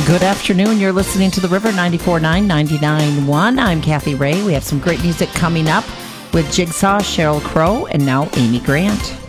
Good afternoon. You're listening to The River 94.9, 99.1. I'm Kathy Ray. We have some great music coming up with Jigsaw, Sheryl Crow, and now Amy Grant.